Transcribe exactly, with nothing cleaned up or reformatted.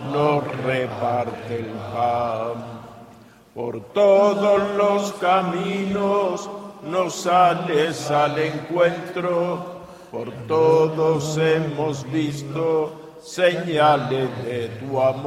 nos reparte el pan. Por todos los caminos nos sales al encuentro, por todos hemos visto señales de tu amor.